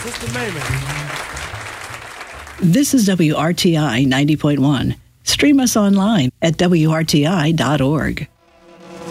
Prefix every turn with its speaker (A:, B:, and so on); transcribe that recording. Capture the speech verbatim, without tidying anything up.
A: Sister Mamie.
B: This is W R T I ninety point one. Stream us online at W R T I dot org.